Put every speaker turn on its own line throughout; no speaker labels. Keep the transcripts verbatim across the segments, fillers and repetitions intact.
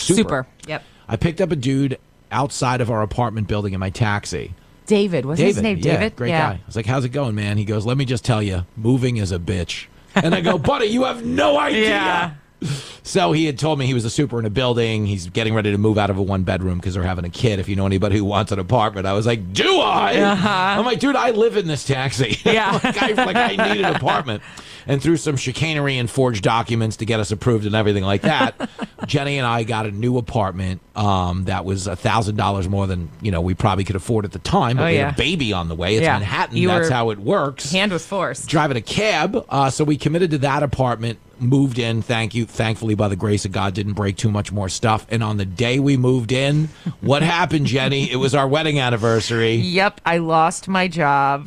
Super.
Super. Yep.
I picked up a dude outside of our apartment building in my taxi.
David. What's
David,
his name?
yeah,
David?
great
yeah.
guy. I was like, how's it going, man? He goes, let me just tell you, moving is a bitch. And I go, buddy, you have no idea.
Yeah.
So he had told me he was a super in a building. He's getting ready to move out of a one bedroom because they're having a kid. If you know anybody who wants an apartment, I was like, do I?
Uh-huh.
I'm like, dude, I live in this taxi.
Yeah.
like, I, like I need an apartment. And through some chicanery and forged documents to get us approved and everything like that, Jenny and I got a new apartment um, that was a thousand dollars more than you know we probably could afford at the time. But
Oh,
we
yeah.
had a baby on the way. It's
Yeah.
Manhattan.
You
That's
were-
how it works.
Hand was forced.
Driving a cab. Uh, so we committed to that apartment, moved in, thank you. Thankfully, by the grace of God, didn't break too much more stuff. And on the day we moved in, what happened, Jenny? It was our wedding anniversary.
Yep, I lost my job.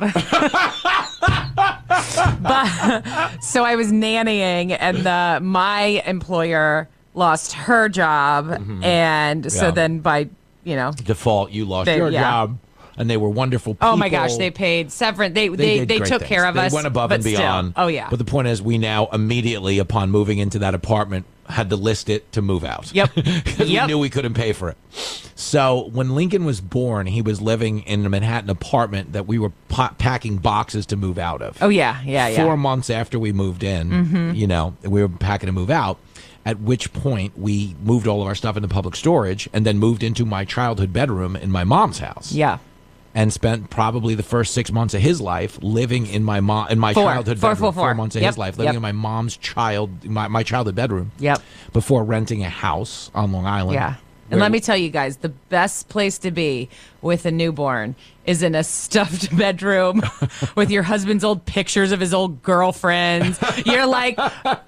But so I was nannying, and the my employer lost her job, and so
Yeah.
then by you know,
Default, you lost
They-
your
yeah.
job. And they were wonderful people.
oh my gosh, they paid severance. They they
did
they,
great
took
things.
care of
they
us.
They went above
but
and beyond.
Still. Oh yeah.
But the point is, we now immediately, upon moving into that apartment, had to list it to move out.
Yep.
Because
Yep.
we knew we couldn't pay for it. So when Lincoln was born, he was living in a Manhattan apartment that we were pa- packing boxes to move out of.
Oh yeah, yeah, yeah.
Four months after we moved in,
Mm-hmm.
you know, we were packing to move out. At which point we moved all of our stuff into public storage and then moved into my childhood bedroom in my mom's house.
Yeah.
And spent probably the first six months of his life living in my mom in my
Four.
childhood
Four,
bedroom.
four, four.
months of
Yep,
his life living
yep.
in my mom's child my, my childhood bedroom.
Yep.
Before renting a house on Long Island.
Yeah. And
Where-
let me tell you guys, the best place to be with a newborn is in a stuffed bedroom with your husband's old pictures of his old girlfriends. You're like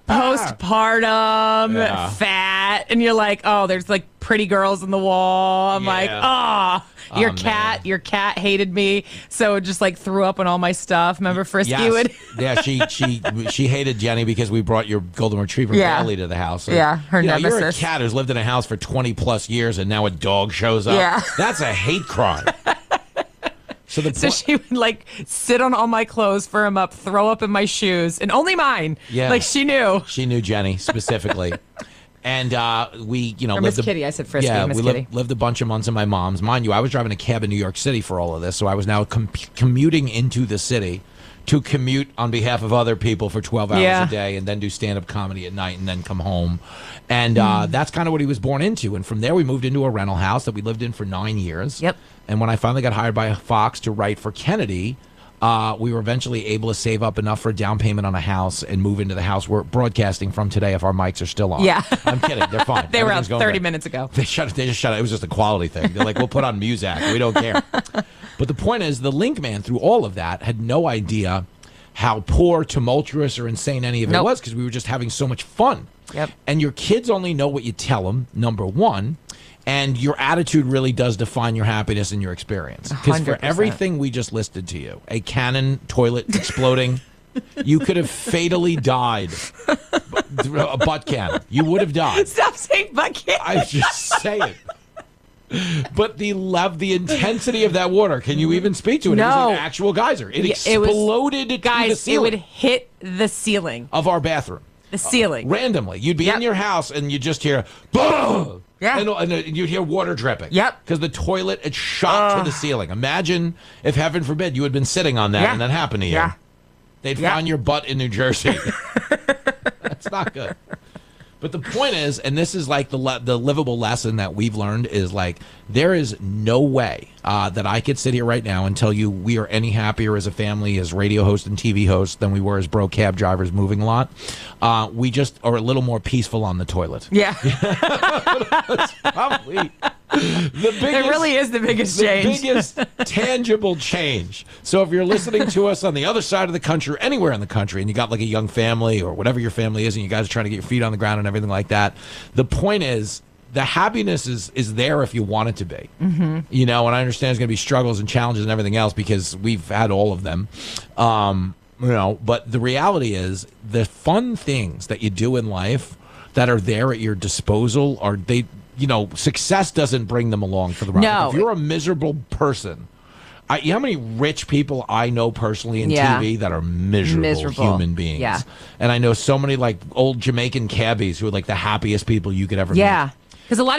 postpartum,
Yeah.
fat, and you're like, oh, there's like pretty girls on the wall. I'm like,
Yeah.
oh, your
Oh,
cat,
man.
your cat hated me, so it just like threw up on all my stuff. Remember Frisky
Yes.
would?
yeah, she she she hated Jenny because we brought your golden retriever
Yeah.
Bailey to the house. And,
Yeah, her
you know, You're a
nemesis.
cat who's lived in a house for twenty plus years, and now a dog shows up.
Yeah.
That's a hate crime. So the
So
point,
she would like sit on all my clothes, fur them up, throw up in my shoes, and only mine.
Yeah.
Like she knew.
she knew Jenny specifically. And uh, we, you know,
Or
lived
Miss
a-
Kitty. I said Frisky,
Yeah,
Miss
we
Kitty.
lived, lived a bunch of months in my mom's. Mind you, I was driving a cab in New York City for all of this, so I was now com- commuting into the city to commute on behalf of other people for twelve hours
Yeah.
a day, and then do stand-up comedy at night, and then come home. And uh,
Hmm.
that's kind of what he was born into. And from there, we moved into a rental house that we lived in for nine years.
Yep.
And when I finally got hired by Fox to write for Kennedy, uh, we were eventually able to save up enough for a down payment on a house and move into the house we're broadcasting from today if our mics are still on.
Yeah.
I'm kidding. They're fine.
They were
Everything's
out
going
thirty
great.
minutes ago.
They shut it. They just shut it. It was just a quality thing. They're like, we'll put on Muzak. We don't care. But the point is, the Link Man, through all of that, had no idea how poor, tumultuous, or insane any of it
Nope.
was because we were just having so much fun.
Yep.
And your kids only know what you tell them, number one. And your attitude really does define your happiness and your experience. Because
one
for
hundred percent.
everything we just listed to you, a cannon toilet exploding, you could have fatally died. A butt cannon. You would have died.
Stop saying bucket.
I just say it. But the love, the intensity of that water, can you even speak to it? It was
No.
an actual geyser. It
Yeah, it was-
exploded to the
Guys, it
ceiling
would hit the ceiling.
of our bathroom.
The ceiling.
Randomly. You'd be
Yep.
in your house and you just hear, boom!
Yeah.
And, and, uh, you'd hear water dripping.
Yep.
Because the toilet, it shot to the ceiling. Imagine if, heaven forbid, you had been sitting on that
Yeah.
and that happened to you.
Yeah.
They'd
Yeah.
find your butt in New Jersey. That's not good. But the point is, and this is like the le- the livable lesson that we've learned is like there is no way uh, that I could sit here right now and tell you we are any happier as a family, as radio hosts and T V hosts than we were as bro cab drivers moving a lot. Uh, we just are a little more peaceful on the toilet.
Yeah.
Probably the biggest.
It really is the biggest
the
change.
biggest tangible change. So if you're listening to us on the other side of the country, anywhere in the country, and you got like a young family or whatever your family is, and you guys are trying to get your feet on the ground and everything like that, the point is the happiness is is there if you want it to be. Mm-hmm. You know, and I understand there's going to be struggles and challenges and everything else because we've had all of them. Um, you know, but the reality is the fun things that you do in life that are there at your disposal are they. You know, success doesn't bring them along for the ride.
No.
If you're a miserable person, I, you know how many rich people I know personally in
Yeah.
T V that are miserable,
Miserable.
human beings?
Yeah.
And I know so many like old Jamaican cabbies who are like the happiest people you could ever meet.
Yeah. Because a lot